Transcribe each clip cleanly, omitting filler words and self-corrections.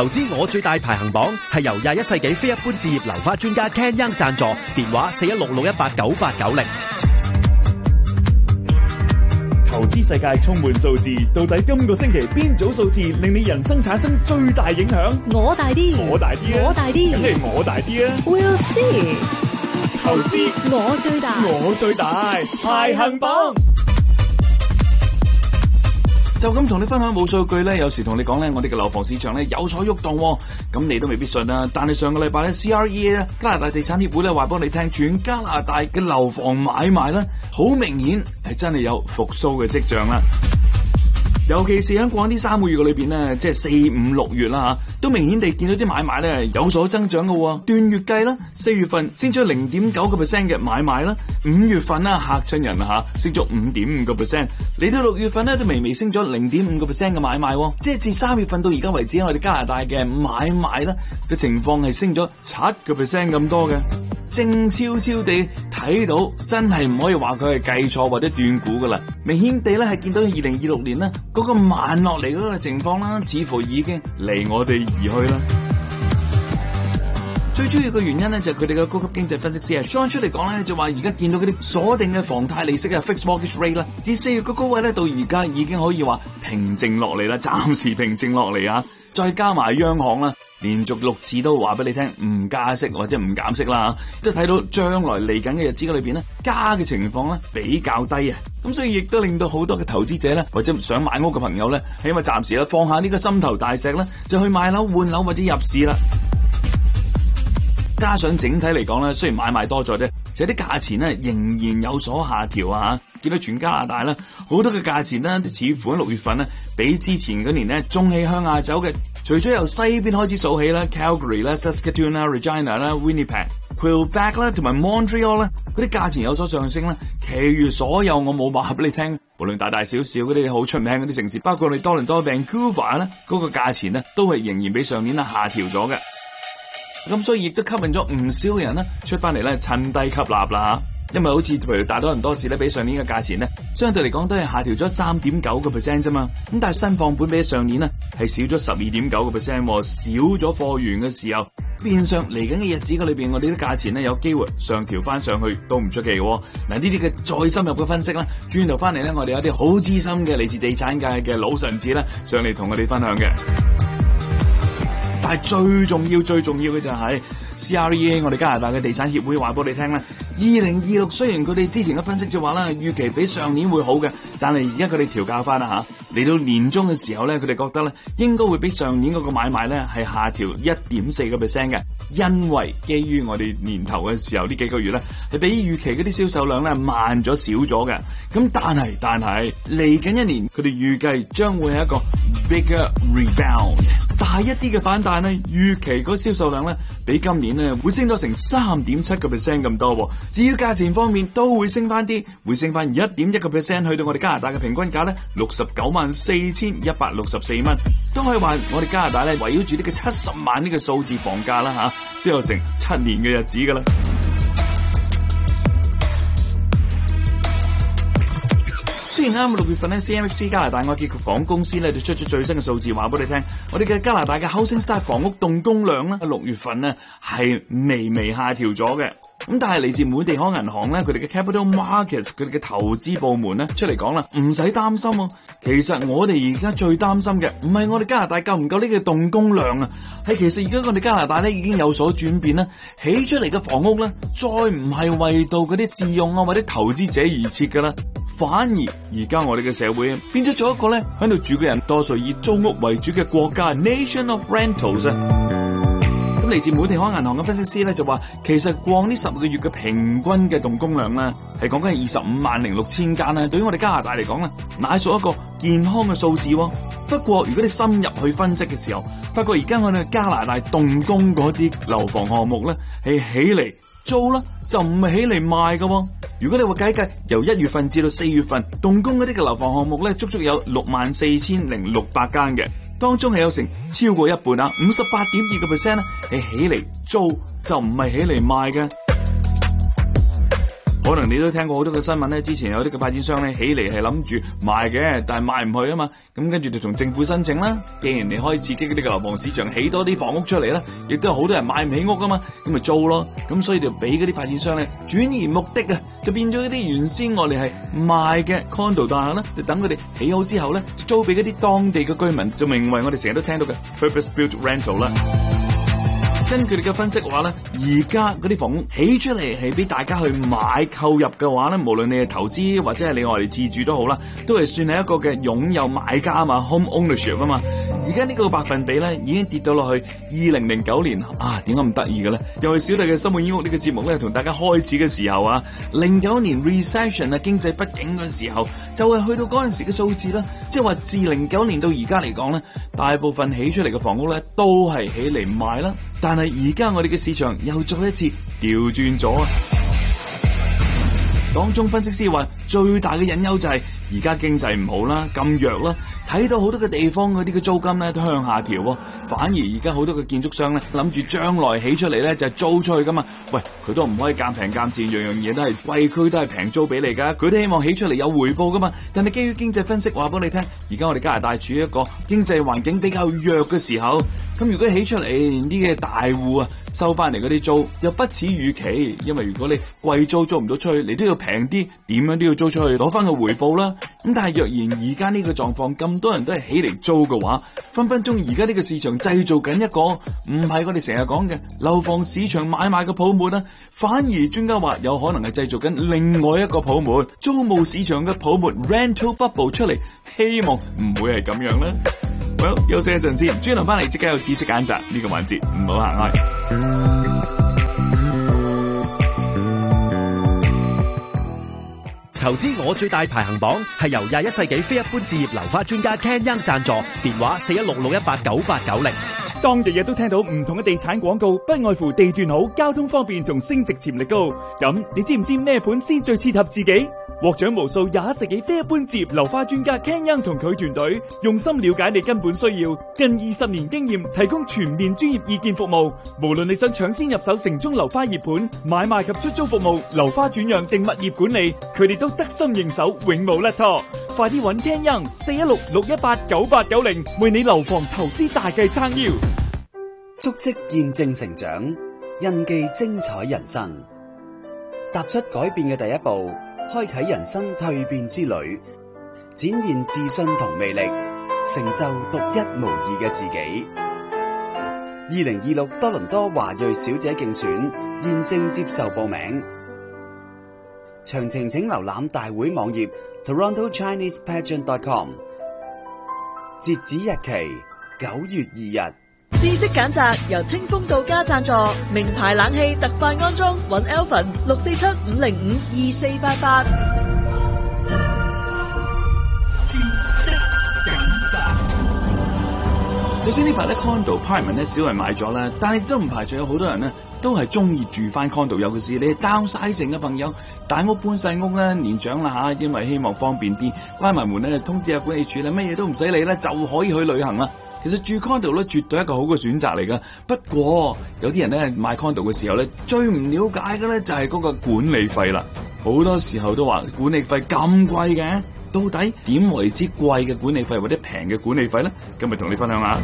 投資我最大排行榜係由21世紀非一般置業樓花專家 Ken Young 贊助，電話4166189890。 投資世界充滿數字，到底今個星期邊組數字令你人生產生最大影響？ 我大啲， 我大啲啊， 我大啲， 梗係我大啲啊 We'll see。 投資我最大， 我最大排行榜。 就咁同你分享冇數據咧，有時同你講咧，我哋嘅樓房市場咧有所喐動，咁你都未必信啊。但係上個禮拜咧 CREA 咧加拿大地產協會咧話幫你聽，全加拿大嘅樓房買賣咧，好明顯係真係有復甦嘅跡象啦。尤其是喺過呢3個月嘅裏邊咧，即係4、5、6月啦嚇，都明顯地見到啲買賣咧有所增長嘅喎。段月計啦，4月份升咗0.9% 嘅買賣啦，5月份啦嚇親人啦嚇，升咗5.5%，嚟到6月份咧都微微升咗0.5% 嘅買賣喎。即係自3月份到而家為止，我哋加拿大嘅買賣啦嘅情況係升咗7% 咁多嘅。靜悄悄地睇到，真係唔可以話佢係計錯或者斷估噶啦。明顯地咧係見到2026年咧嗰個慢落嚟嗰個情況啦，似乎已經離我哋而去啦。最主要嘅原因咧就係佢哋嘅高級經濟分析師Sean出嚟講咧，就話而家見到嗰啲鎖定嘅房貸利息啊 fixed mortgage rate 啦，自4月嘅高位咧到而家已經可以話平靜落嚟啦，暫時平靜落嚟啊！再加埋央行啦，連續6次都話俾你聽唔加息或者唔減息啦，都睇到將來嚟緊嘅日子嘅裏邊咧，加嘅情況咧比較低啊，咁所以亦都令到好多嘅投資者咧，或者想買屋嘅朋友咧，係因為暫時咧放下呢個心頭大石咧，就去買樓換樓或者入市啦。加上整體嚟講咧，雖然買賣多咗啫，其實啲價錢咧仍然有所下調啊！見到全加拿大啦，好多嘅價錢咧，似乎喺6月份咧，比之前嗰年咧仲係向下走嘅。除咗由西邊開始數起啦 ，Calgary 啦、Saskatoon 啦、Regina 啦、Winnipeg、Quebec 啦，同埋 Montreal 啦，嗰啲價錢有所上升啦。其餘所有我冇話俾你聽，無論大大小小嗰啲好出名嗰啲城市，包括我哋多倫多、Vancouver 咧，嗰個價錢咧都係仍然比上年啊下調咗嘅。咁所以亦都吸引咗唔少嘅人咧出翻嚟咧趁低吸納啦嚇。因為好似譬如大多倫多市咧，比上年嘅價錢咧，相對嚟講都係下調咗3.9% 啫嘛。咁但係新放盤比上年咧係少咗12.9%，少咗貨源嘅時候，變相嚟緊嘅日子嘅裏邊，我哋啲價錢咧有機會上調翻上去都唔出奇嘅。嗱，呢啲嘅再深入嘅分析啦，轉頭翻嚟咧，我哋有啲好資深嘅嚟自地產界嘅老臣子咧上嚟同我哋分享嘅。但係最重要嘅就係 CREA 我哋加拿大嘅地產協會話俾你聽啦，2026雖然佢哋之前嘅分析就話啦，預期比上年會好嘅，但係而家佢哋調校翻啦嚇，嚟到年中嘅時候咧，佢哋覺得咧應該會比上年嗰個買賣咧係下調1.4% 嘅，因為基於我哋年頭嘅時候呢幾個月咧係比預期嗰啲銷售量咧慢咗少咗嘅，咁但係嚟緊一年佢哋預計將會係一個 bigger rebound。大一啲嘅反彈咧，預期個銷售量咧比今年咧會升咗成3.7% 咁多。至於價錢方面都會升翻啲，會升翻1.1%，去到我哋加拿大嘅平均價咧694164蚊，都可以話我哋加拿大咧圍繞住呢個70萬呢個數字房價啦嚇，都有成7年嘅日子噶啦。雖然啱6月份咧 CMHC 加拿大按揭房公司咧就出咗最新嘅數字，話俾你聽，我哋嘅加拿大嘅 Housing Start 房屋動工量咧6月份咧係微微下調咗嘅。咁但係嚟自本地行銀行咧，佢哋嘅 Capital Markets 佢哋嘅投資部門咧出嚟講啦，唔使擔心喎。其實我哋而家最擔心嘅唔係我哋加拿大夠唔夠呢個動工量啊，係其實而家我哋加拿大咧已經有所轉變啦，起出嚟嘅房屋咧再唔係為到嗰啲自用啊或者投資者而設噶啦。反而而家我哋嘅社會變咗做一個咧喺度住嘅人多數以租屋為主嘅國家 Nation of Rentals 啊。咁嚟自本地行銀行嘅分析師咧就話，其實過呢10個月嘅平均嘅動工量咧係講緊256000間啦。對於我哋加拿大嚟講咧，乃屬一個健康嘅數字。不過如果你深入去分析嘅時候，發覺而家我哋加拿大動工嗰啲樓房項目咧係起嚟租啦，就唔係起嚟賣噶。如果你話計由1月份至到4月份動工嗰啲嘅樓房項目咧，足足有64600間嘅，當中係有成超過一半啊，58.2% 咧係起嚟租，就唔係起嚟賣嘅。 可能你都聽過好多嘅新聞咧，之前有啲嘅發展商咧起嚟係諗住賣嘅，但係賣唔去啊嘛，咁跟住就同政府申請啦。既然你可以刺激呢個樓房市場，起多啲房屋出嚟啦，亦都有好多人買唔起屋啊嘛，咁咪租咯。咁所以就俾嗰啲發展商咧轉移目的啊，就變咗一啲原先我哋係賣嘅 condo 大廈啦，就等佢哋起好之後咧，就租俾嗰啲當地嘅居民，就名為我哋成日都聽到嘅 purpose-built rental 啦。根據佢哋嘅分析話咧，而家嗰啲房屋起出嚟係俾大家去買購入嘅話咧，無論你係投資或者係你外嚟自住都好啦，都係算係一個嘅擁有買家啊嘛 ，home ownership 啊嘛。而家呢個百分比咧已經跌到落去2009年啊，點解咁得意嘅咧？又係小弟嘅生活煙屋呢個節目咧，同大家開始嘅時候啊，09年 recession 啊，經濟不景嘅時候，就係去到嗰陣時嘅數字啦。即係話自09年到而家嚟講咧，大部分起出嚟嘅房屋咧都係起嚟賣啦。但係而家我哋嘅市場又再一次調轉咗啊！當中分析師話最大嘅隱憂就係而家經濟唔好啦，咁弱啦，睇到好多嘅地方嗰啲嘅租金咧都向下調，反而而家好多嘅建築商咧諗住將來起出嚟咧就係租出去噶嘛，喂，佢都唔可以減平減賤，樣樣嘢都係貴區都係平租俾你噶，佢都希望起出嚟有回報噶嘛。但係基於經濟分析話俾你聽，而家我哋加拿大處於一個經濟環境比較弱嘅時候，咁如果起出嚟啲嘅大戶啊收翻嚟嗰啲租又不似預期，因為如果你貴租租唔到出去，你都要平啲，點樣都要租出去攞翻個回報啦。咁但係若然而家呢個狀況咁多人都係起嚟租嘅話，分分鐘而家呢個市場製造緊一個唔係我哋成日講嘅樓房市場買賣嘅泡沫啦，反而專家話有可能係製造緊另外一個泡沫，租務市場嘅泡沫 rental bubble 出嚟，希望唔會係咁樣啦。Well， 休息一陣先，轉頭翻嚟即刻有知識揀擇呢個環節，唔好行開。 投資我最大排行榜係由21世紀非一般置業樓花專家 Ken Young 贊助，電話4166189890。 當日日都聽到唔同嘅地產廣告，不外乎地段好、交通方便同升值潛力高。咁你知唔知咩盤先最切合自己？獲獎無數21世紀非一般置業樓花專家 Ken Young 同佢團隊用心了解你根本需要，近20年經驗，提供全面專業意見服務。無論你想搶先入手城中樓花熱盤、買賣及出租服務、樓花轉讓定物業管理，佢哋都得心應手，永無甩拖。快啲揾 Ken Young 4166189890，為你樓房投資大計撐腰。 足跡見證成長，印記精彩人生。踏出改變嘅第一步，開啟人生蛻變之旅，展現自信同魅力，成就獨一無二嘅自己。2026多倫多華裔小姐競選現正接受報名，詳情請瀏覽大會網頁 TorontoChinesePageant.com。截止日期9月2日。 知識揀擇由清風到家贊助，名牌冷氣特快安裝，揾 Alvin 647-505-2488。 就算呢排咧 condo apartment 咧少人買咗啦，但係都唔排除有好多人咧都係中意住翻 condo， 尤其是你 downsizing 嘅朋友，大屋搬細屋啦，年長啦吓，因為希望方便啲，關埋門咧通知下管理處啦，乜嘢都唔使理啦，就可以去旅行啦。其實住 condo 咧絕對係一個好嘅選擇嚟噶，不過有啲人咧買 condo 嘅時候咧最唔了解嘅咧就係嗰個管理費啦，好多時候都話管理費咁貴嘅，到底點為之貴嘅管理費或者平嘅管理費咧？今日同你分享下。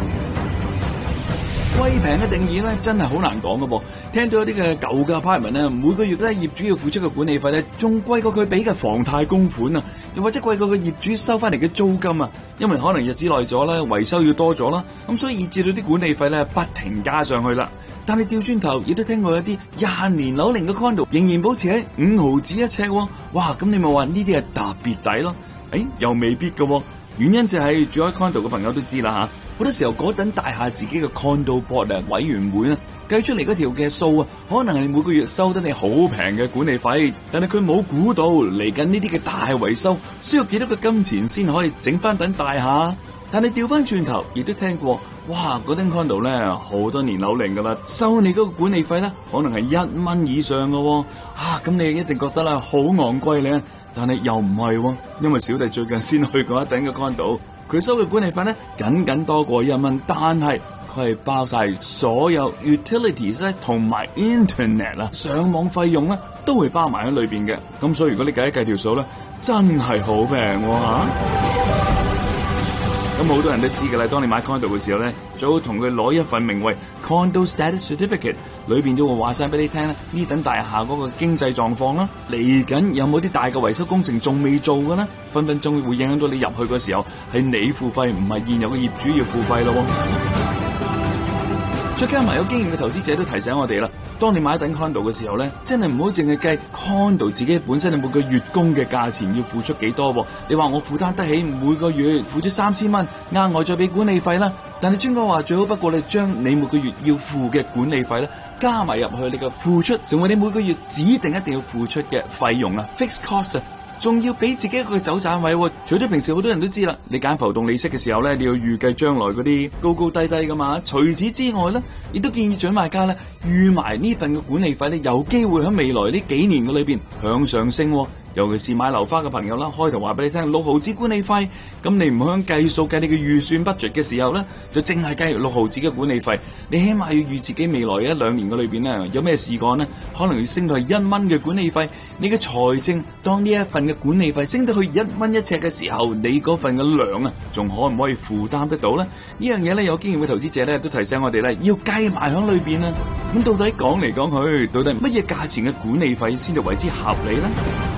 貴平嘅定義咧，真係好難講噶噃。聽到一啲嘅舊嘅 apartment 咧，每個月咧業主要付出嘅管理費咧，仲貴過佢俾嘅房貸供款啊，又或者貴過個業主收翻嚟嘅租金啊。因為可能日子耐咗啦，維修要多咗啦，咁所以以至到啲管理費咧不停加上去啦。但係調轉頭，亦都聽過一啲20年樓齡嘅 condo 仍然保持喺5毫子一尺喎。哇！咁你咪話呢啲係特別抵咯？又未必噶喎。原因就係住喺 condo 嘅朋友都知啦吓。好多時候嗰等大廈自己嘅 condo board 啊委員會計出嚟嗰條嘅數啊，可能係每個月收得你好平嘅管理費，但係佢冇估到嚟緊呢啲嘅大維修需要幾多個金錢先可以整翻等大廈。但係調翻轉頭，亦都聽過，哇！嗰間 condo 咧好多年樓齡噶啦，收你嗰個管理費咧可能係1蚊以上噶喎。咁你一定覺得啦好昂貴咧，但係又唔係喎，因為小弟最近先去過一頂嘅 condo。佢收嘅管理費咧，僅僅多過1蚊，但係佢係包晒所有 utilities 咧同埋 internet 啦，上網費用咧都會包埋喺裏邊嘅。咁所以如果你計一計條數咧，真係好平喎嚇。咁好多人都知㗎啦，當你買 condo 嘅時候咧，最好同佢攞一份名為 Condo Status Certificate， 裏邊都會話晒俾你聽咧，呢等大廈嗰個經濟狀況啦，嚟緊有冇啲大嘅維修工程仲未做嘅咧，分分鐘會影響到你入去嘅時候係你付費，唔係現有嘅業主要付費咯。再加埋有經驗嘅投資者都提醒我哋啦，當你買一等 condo 嘅時候咧，真係唔好淨係計 condo 自己本身你每個月供嘅價錢要付出幾多喎。你話我負擔得起每個月付出3000蚊，額外再俾管理費啦。但係專家話最好不過你將你每個月要付嘅管理費咧加埋入去你嘅付出，成為你每個月指定一定要付出嘅費用啊 ，fixed cost 啊。仲要俾自己一個走盞位喎。除咗平時好多人都知啦，你揀浮動利息嘅時候咧，你要預計將來嗰啲高高低低噶嘛。除此之外咧，亦都建議準買家咧預埋呢份嘅管理費咧，有機會喺未來呢幾年嘅裏邊向上升喎。尤其是買樓花嘅朋友啦，開頭話俾你聽6毫子管理費，咁你唔響計數計你嘅預算 budget 嘅時候咧，就淨係計6毫子嘅管理費，你起碼要預自己未來1-2年嘅裏邊咧有咩事幹呢？可能要升到係1蚊嘅管理費，你嘅財政當呢一份嘅管理費升到去1蚊一尺嘅時候，你嗰份嘅糧啊，仲可唔可以負擔得到呢？呢樣嘢咧，有經驗嘅投資者咧都提醒我哋咧，要計埋響裏邊啊。咁到底講嚟講去，到底乜嘢價錢嘅管理費先至為之合理呢？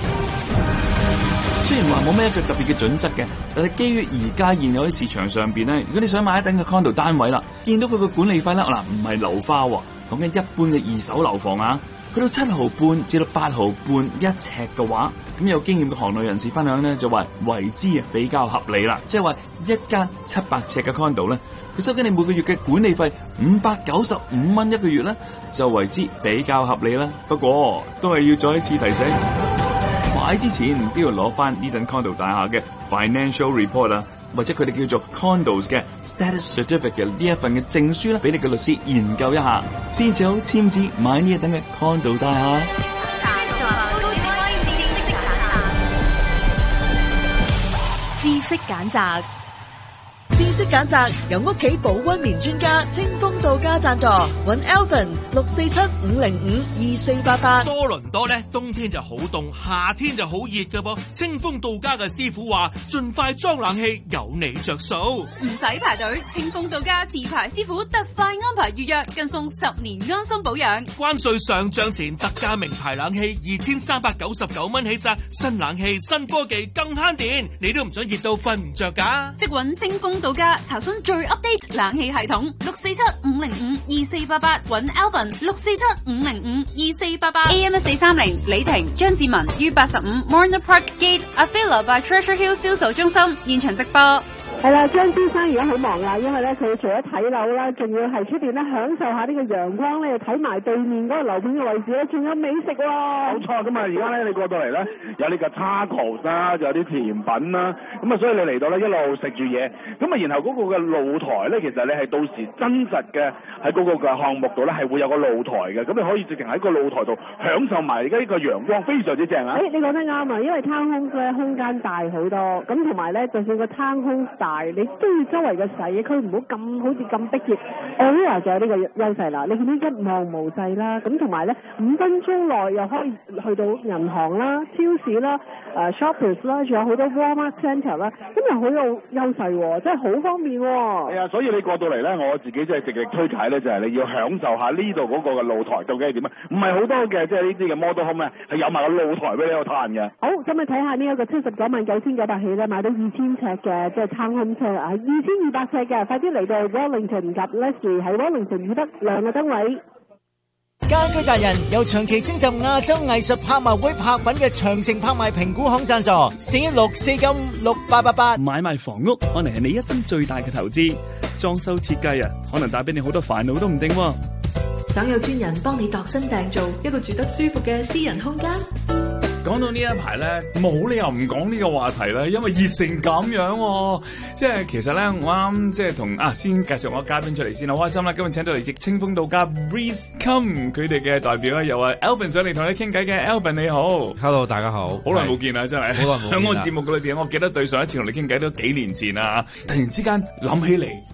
雖然話冇咩一個特別嘅準則嘅，但係基於而家現有喺市場上邊咧，如果你想買一等嘅 condo 單位啦，見到佢個管理費啦，嗱唔係樓花喎，講緊一般嘅二手樓房啊，去到7毫半至到8毫半一尺嘅話，咁有經驗嘅行內人士分享咧就話為之啊比較合理啦，即係話一間700尺嘅 condo 咧，佢收緊你每個月嘅管理費595蚊一個月咧，就為之比較合理啦。不過都係要再一次提醒。買之前都要攞翻呢等 condo 大廈嘅 financial report 啊，或者佢哋叫做 condos 嘅 status certificate 呢一份嘅證書咧，俾你嘅律師研究一下，先至好簽字買呢一等嘅 condo 大廈。 知識揀擇。 知識揀擇由屋企保溫棉專家清風到家贊助，揾 Alvin 647-505-2488。 多倫多咧，冬天就好凍，夏天就好熱㗎噃。清風到家嘅師傅話，盡快裝冷氣，有你着數， 唔使排隊。清風到家持牌師傅特快安排預約，更送10年安心保養。 關稅上漲前特價名牌冷氣2399蚊起咋，新冷氣新科技更慳電，你都唔想熱到瞓唔着㗎？ 即揾清風到家查詢最 update 冷氣系統647-505-2488，揾 Alvin 647-505-2488。AM1430 李婷張志文於85 Morner Park Gate Avila by Treasure Hill 銷售中心現場直播。 係啦，張先生而家好忙啦，因為咧佢除咗睇樓啦，仲要係出邊咧享受下呢個陽光咧，睇埋對面嗰個樓盤嘅位置咧，仲有美食喎。 冇錯，咁啊而家咧你過到嚟咧，有呢個 tacos 啦，仲有啲甜品啦，咁啊所以你嚟到咧一路食住嘢，咁啊然後嗰個嘅露台咧，其實你係到時真實嘅喺嗰個嘅項目度咧係會有個露台嘅，咁你可以直情喺個露台度享受埋而家呢個陽光，非常之正啊！ 你講得啱啊，因為攤空嘅空間大好多，咁同埋咧，就算個攤空大，你都要周圍嘅社區唔好咁好似咁逼熱。Aria 就有呢個優勢啦，你見到一望無際啦，咁同埋咧5分鐘內又可以去到銀行啦、超市啦、shoppers 啦，仲有好多 Walmart Centre 啦，咁又好有優勢喎，真係好方便喎。 係啊，所以你過到嚟咧，我自己真係極力推介咧，就係你要享受下呢度嗰個嘅露台究竟係點啊？唔係好多嘅，即係呢啲嘅 model home 咧，係有埋個露台俾你喺度嘆嘅。好，咁你睇下呢一個799900起咧，買到2000尺嘅即係撐空車啊，2200尺嘅，快啲嚟到 Wellington 及 Leslie 喺 Wellington 以德兩個燈位。 家居達人由長期徵集亞洲藝術拍賣會拍品嘅長城拍賣評估行贊助，416-495-6888。 買賣房屋可能係你一生最大嘅投資，裝修設計啊，可能帶俾你好多煩惱都唔定喎。 想有專人幫你度身訂造一個住得舒服嘅私人空間。 講到呢一排咧，冇理由唔講呢個話題啦，因為熱成咁樣喎。即係其實咧，我啱即係同先介紹我嘉賓出嚟先，好開心啦！今日請到嚟自清風到家 Breeze Come 佢哋嘅代表咧，又係 Alvin 上嚟同你傾偈嘅。Alvin 你好 ，Hello 大家好， 好耐冇見啦，真係。好耐冇見。喺我節目嘅裏邊，我記得對上一次同你傾偈都幾年前啦。突然之間諗起嚟，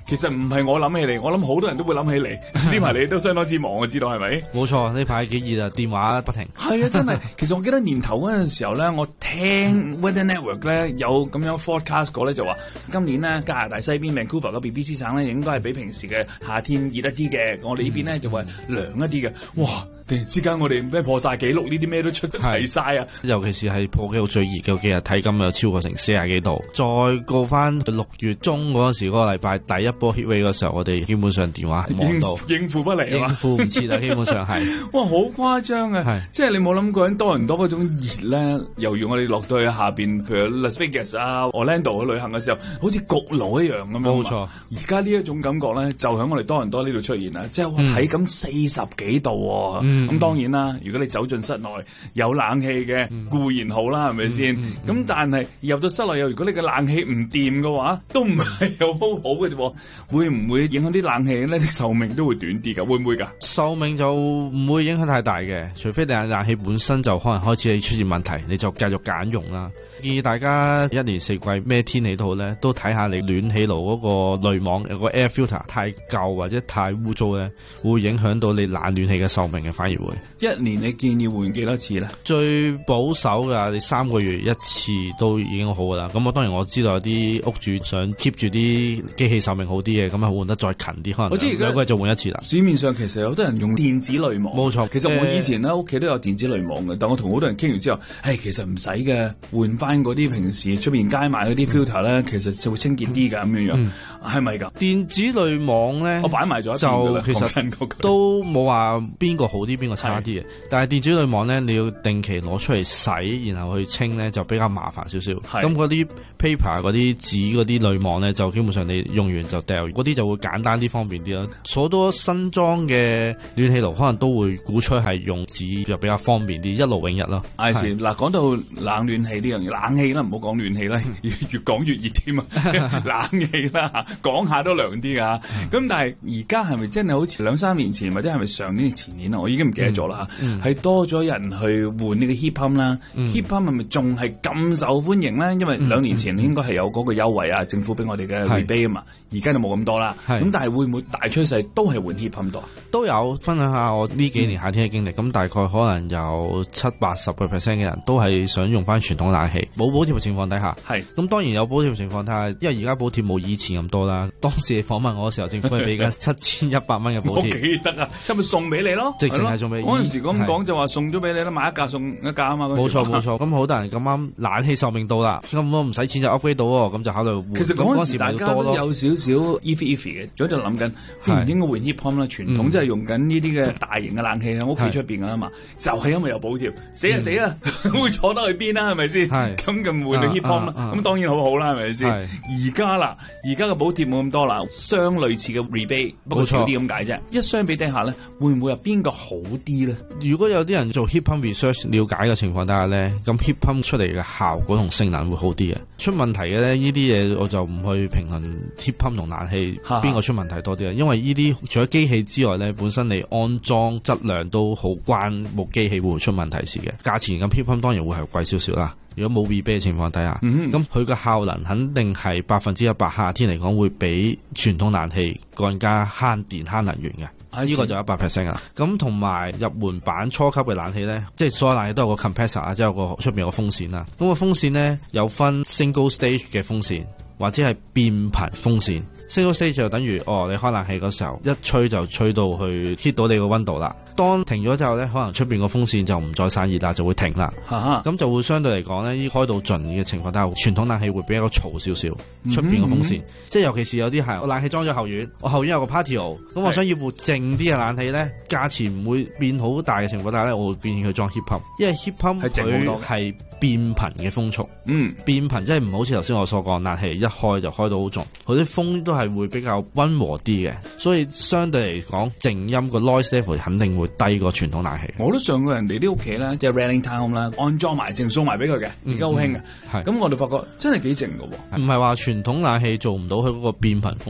其實唔係我諗起你，我諗好多人都會諗起你。呢排你都相當之忙，我知道係咪？ 冇錯，呢排幾熱啊，電話不停。 係啊，真係。其實我記得年頭嗰陣時候咧，我聽 Weather Network 咧有咁樣 forecast 過咧，就話今年咧加拿大西邊 Vancouver 嘅 BC 省咧，應該係比平時嘅夏天熱一啲嘅。我哋呢邊咧就話涼一啲嘅。哇！突然之間我哋咩破晒紀錄，呢啲咩都出得齊晒啊！ 尤其是係破紀錄最熱嘅幾日，體感有超過成40幾度。再過翻6月中嗰陣時，嗰個禮拜第一波 heatwave 嘅時候，我哋基本上電話望到應付不嚟， 應付唔切啊！基本上係哇，好誇張啊！即係你冇諗過喺多倫多嗰種熱咧，猶如我哋落到去下邊，譬如 Las Vegas 啊、Orlando 去旅行嘅時候，好似焗爐一樣咁樣。 冇錯， 而家呢一種感覺咧，就喺我哋多倫多呢度出現啦。即係話體感40幾度喎。咁當然啦，如果你走進室內有冷氣嘅，固然好啦，係咪先？咁但係入到室內又，如果你嘅冷氣唔掂嘅話，都唔係好好嘅啫。會唔會影響啲冷氣咧？啲壽命都會短啲㗎？會唔會㗎？ 壽命就唔會影響太大嘅，除非你冷氣本身就可能開始出現問題，你就繼續揀用啦。建議大家一年四季咩天氣都好咧，都睇下你暖氣爐嗰個濾網有個 air filter 太舊或者太污糟咧，會影響到你冷暖氣嘅壽命嘅，反而會。 一年你建議換幾多次咧？ 最保守㗎，你3個月一次都已經好㗎啦。咁當然我知道有啲屋主想 keep 住啲機器壽命好啲嘅，咁啊換得再勤啲，可能2個月就換一次啦。 市面上其實有好多人用電子濾網， 冇錯。 其實我以前咧屋企都有電子濾網嘅，但我同好多人傾完之後，其實唔使嘅，換翻嗰啲平時出邊街買嗰啲 filter 咧，其實就會清潔啲㗎咁樣樣，係咪㗎？ 電子濾網咧， 我擺埋咗一邊㗎啦， 就其實都冇話邊個好啲邊個差啲嘅，但係電子濾網咧，你要定期攞出嚟洗，然後去清咧，就比較麻煩少少。咁嗰啲 paper 嗰啲紙嗰啲濾網咧，就基本上你用完就掉，嗰啲就會簡單啲方便啲啦。好多新裝嘅暖氣爐可能都會鼓吹係用紙，就比較方便啲，一勞永逸咯。 係嗱，講到冷暖氣呢樣嘢，冷氣啦，唔好講暖氣啦，越講越熱添啊！冷氣啦，講下都涼啲㗎。咁但係而家係咪真係好似2-3年前，或者係咪上年前年啊？我已經唔記得咗啦嚇。係多咗人去換呢個 heat pump 啦，heat pump 係咪仲係咁受歡迎咧？因為2年前應該係有嗰個優惠啊，政府俾我哋嘅 rebate 啊嘛，而家就冇咁多啦。咁但係會唔會大趨勢都係換 heat pump 多？ 都有分享下我呢幾年夏天嘅經歷。咁大概可能有70-80% 嘅人都係想用翻傳統冷氣，冇補貼嘅情況底下。咁當然有補貼嘅情況底下，因為而家補貼冇以前咁多啦。當時你訪問我嘅時候，政府係俾緊7100蚊嘅補貼。 我記得啊，係咪送俾你咯？ 直情係送俾你。 嗰陣時咁講就話送咗俾你啦，買一架送一架啊嘛。 冇錯冇錯。咁好多人咁啱冷氣壽命到啦，咁我唔使錢就 upgrade 到喎，咁就考慮換。 其實嗰陣時大家都有少少 iffy 嘅，仲喺度諗緊應唔應該換 heat pump 啦。傳統即係用緊呢啲嘅大型嘅冷氣喺屋企出邊㗎啦嘛，就係因為有補貼，死就死啦，會坐得去邊啦？係咪先？咁就換到 heat pump 啦，咁當然好好啦，係咪先？而家啦，而家嘅補貼冇咁多啦，相類似嘅 rebate， 不過少啲咁解啫。一相比底下咧，會唔會有邊個好啲咧？ 如果有啲人做 heat pump research 了解嘅情況底下咧，咁 heat pump 出嚟嘅效果同性能會好啲嘅。出問題嘅咧，呢啲嘢我就唔去評論 heat pump 同冷氣邊個出問題多啲啊。因為呢啲除咗機器之外咧，本身你安裝質量都好關部機器會唔會出問題事嘅。價錢咁 heat pump 當然會係貴少少啦。如果冇 rebate 嘅情況底下，咁佢嘅效能肯定係100%夏天嚟講會比傳統冷氣更加慳電慳能源嘅。呢個就100%啦。咁同埋入門版初級嘅冷氣咧，即係所有冷氣都有個 compressor 啊，即係有個出邊有個風扇啦。咁個風扇咧有分 single stage 嘅風扇或者係變頻風扇。single stage 就等於你開冷氣嗰時候一吹就吹到去 hit 到你個溫度啦。當停咗之後咧，可能出邊個風扇就唔再散熱啦，就會停啦。咁就會相對嚟講咧，開到盡嘅情況底下，傳統冷氣會比較嘈少少。出邊個風扇，即係尤其是有啲係我冷氣裝咗後院，我後院有個 patio， 咁我想要部靜啲嘅冷氣咧，價錢唔會變好大嘅情況底下咧，我會建議佢裝 heat pump， 因為 heat pump 佢係變頻嘅風速。變頻即係唔好似頭先我所講，冷氣一開就開到好重，佢啲風都係會比較溫和啲嘅，所以相對嚟講靜音個 noise level 肯定會低過傳統冷氣。 我都上過人哋啲屋企啦，即係 Renting Town 啦，安裝埋淨送埋俾佢嘅，而家好興嘅。咁我哋發覺真係幾靜㗎喎。 唔係話傳統冷氣做唔到佢嗰個變頻風速，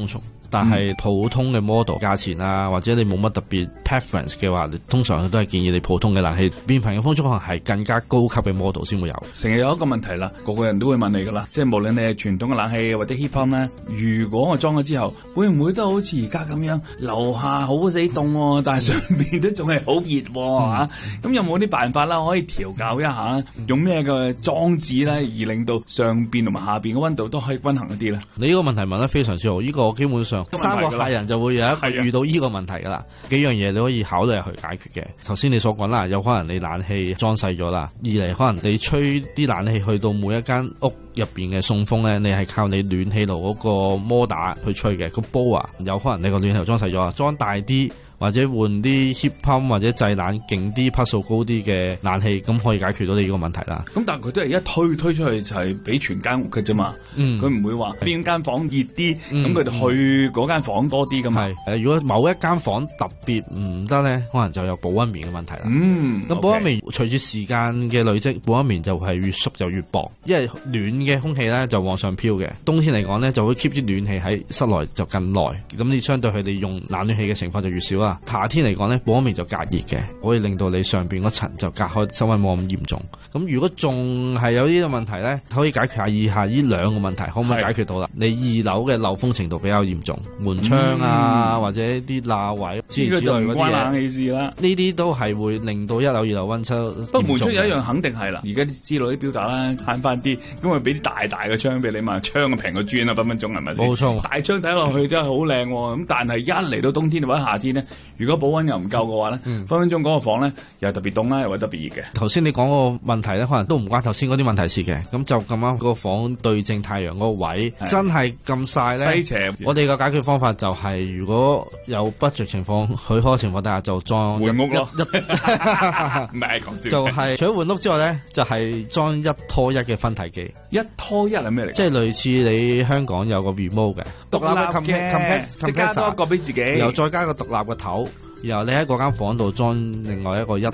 但係普通嘅 model 價錢啊，或者你冇乜特別 preference 嘅話，通常都係建議你普通嘅冷氣。變頻嘅風速可能係更加高級嘅 model 先會有。 成日有一個問題啦，個個人都會問你噶啦，即係無論你係傳統嘅冷氣或者 heat pump 咧，如果我裝咗之後，會唔會都好似而家咁樣，樓下好死凍，但係上邊都仲係好熱嚇？咁有冇啲辦法啦，可以調校一下，用咩嘅裝置咧，而令到上邊同埋下邊嘅溫度都可以均衡一啲咧？ 你呢個問題問得非常之好，呢個基本上三個客人就會有一個遇到呢個問題噶啦。幾樣嘢你可以考慮去解決嘅。頭先你所講啦，有可能你冷氣裝細咗啦，二嚟可能你吹啲冷氣去到每一間屋入邊嘅送風咧，你係靠你暖氣爐嗰個摩打去吹嘅，個煲啊，有可能你個暖氣爐裝細咗啊，裝大啲。或者換啲 heat pump 或者製冷勁啲、匹數高啲嘅冷氣，咁可以解決到你呢個問題啦。 咁但係佢都係一推出去就係俾全間屋嘅啫嘛。佢唔會話邊間房熱啲，咁佢哋去嗰間房多啲㗎嘛。 如果某一間房特別唔得咧，可能就有保溫棉嘅問題啦。咁保溫棉隨住時間嘅累積，保溫棉就係越縮就越薄，因為暖嘅空氣咧就往上飄嘅。冬天嚟講咧就會 keep 啲暖氣喺室內就更耐，咁你相對佢哋用冷暖氣嘅情況就越少啦。夏天嚟講咧，保溫棉就隔熱嘅，可以令到你上邊嗰層就隔開，室溫冇咁嚴重。咁如果仲係有呢個問題咧，可以解決下以下呢兩個問題，可唔可以解決到啦？你二樓嘅漏風程度比較嚴重，門窗啊、或者啲罅位之類嗰啲嘢，呢個就唔關冷氣事啦。呢啲都係會令到一樓二樓溫差。 不過門窗有一樣肯定係啦，而家知道啲表達啦，慳翻啲，咁啊俾啲大嘅窗俾你嘛，窗平過磚啊，分分鐘係咪先？ 冇錯， 大窗睇落去真係好靚喎。咁但係一嚟到冬天或者夏天咧，如果保溫又唔夠嘅話咧，分分鐘嗰個房咧又係特別凍啦，又係特別熱嘅。 頭先你講個問題咧，可能都唔關頭先嗰啲問題事嘅，咁就咁啱個房對正太陽嗰個位，真係咁曬咧。 西斜， 我哋個解決方法就係如果有 budget 情況許可情況底下，就裝換屋咯。唔係講笑， 就係除咗換屋之外咧，就係裝一拖一嘅分體機。 一拖一係咩嚟？ 即係類似你香港有個 remote 嘅獨立嘅 compressor， 加多一個俾自己， 然後再加個獨立嘅頭。然後你喺嗰間房度裝另外一個一